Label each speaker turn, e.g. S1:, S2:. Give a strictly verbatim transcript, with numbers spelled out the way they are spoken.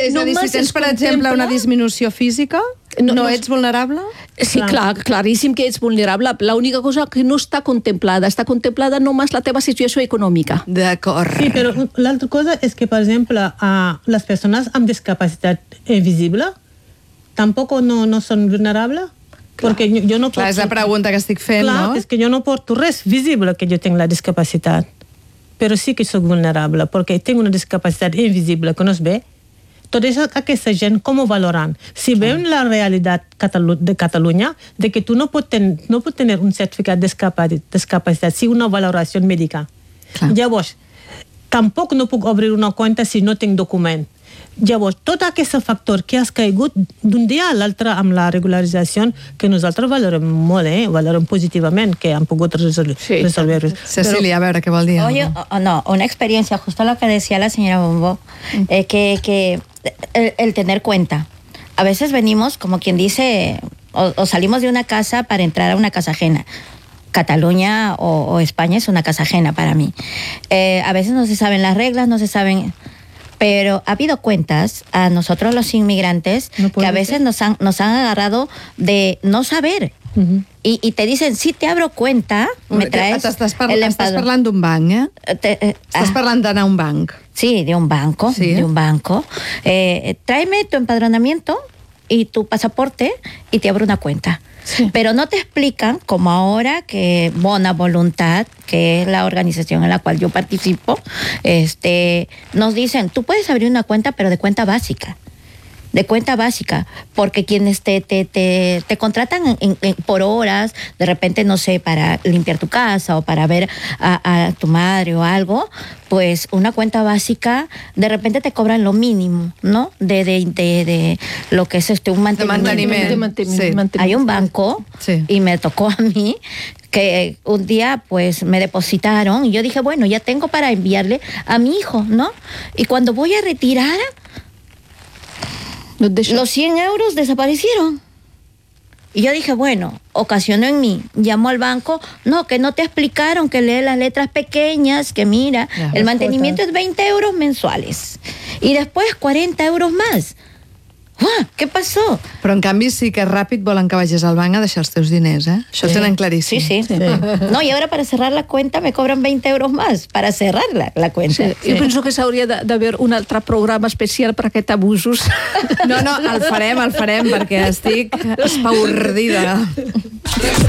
S1: És a dir, si tens, per exemple, una disminució física, no, no ets vulnerable?
S2: Sí, clar, claríssim que ets vulnerable. L'única cosa que no està contemplada, està contemplada només la teva situació econòmica.
S1: D'acord.
S3: Sí, però l'altra cosa és que, per exemple, uh, les persones amb discapacitat invisible tampoc no, no són vulnerables. Perquè jo, jo no
S1: clar,
S3: porto...
S1: és la pregunta que estic fent,
S3: clar,
S1: no?
S3: és que jo no porto res visible que jo tinc la discapacitat. Però sí que soc vulnerable, perquè tinc una discapacitat invisible que no es ve. Tota aquesta gent, com ho valoran? Si veuen la realitat de Catalunya, de que tu no pots ten, no pot tenir un certificat de discapacitat, si una valoració mèdica. Clar. Llavors, tampoc no puc obrir una compte si no tinc document. Llavors, tot aquest factor que has caigut d'un dia a l'altre amb la regularització, que nosaltres valorem molt, eh? valorem positivament, que han pogut resolver. Sí. resolver.
S1: Cecilia, a veure, què vol dir?
S4: Oye, no, una experiencia, justo lo que decía la señora Bombo, eh, que, que el, el tener cuenta. A veces venimos, como quien dice, o, o salimos de una casa para entrar a una casa ajena. Cataluña o, o España es una casa ajena para mí. Eh, a veces no se saben las reglas, no se saben... Pero ha habido cuentas a nosotros los inmigrantes no que a veces nos han, nos han agarrado de no saber. Uh-huh. y, y te dicen, si te abro cuenta, me traes
S1: T'estàs par
S4: el
S1: empadron... parlant d'un banc, eh?
S4: Te, eh
S1: Estàs ah. parlant d'anar a un banc.
S4: Sí, de un banco, ¿Sí? de un banco. Eh, tráeme tu empadronamiento y tu pasaporte y te abro una cuenta. Sí. Pero no te explican, como ahora que Bona Voluntad, que es la organización en la cual yo participo, este, nos dicen, tú puedes abrir una cuenta, pero de cuenta básica. De cuenta básica, porque quienes te, te, te, te contratan en, en, por horas, de repente, no sé, para limpiar tu casa o para ver a, a tu madre o algo, pues una cuenta básica, de repente te cobran lo mínimo, ¿no? De, de, de, de lo que es este, un mantenimiento.
S1: De mantenimiento. De mantenimiento.
S4: Sí. Hay un banco, sí. y me tocó a mí, que un día pues me depositaron y yo dije, bueno, ya tengo para enviarle a mi hijo, ¿no? Y cuando voy a retirar, los cien euros desaparecieron. Y yo dije, bueno, ocasionó en mí. Llamo al banco, no, que no te explicaron, que lee las letras pequeñas, que mira, ya, el mantenimiento es veinte euros mensuales. Y después cuarenta euros más. Ah, què passó?
S1: Però en canvi sí que ràpid volen que vagis al banc a deixar els teus diners, eh? Això sí. Tenen claríssim.
S4: Sí, sí, sí. No, y ahora para cerrar la cuenta me cobran veinte euros más para cerrar la, la cuenta.
S2: Sí. Sí. Jo penso que s'hauria d'haver un altre programa especial per aquests abusos.
S1: No, no, el farem, el farem, perquè estic espaordida.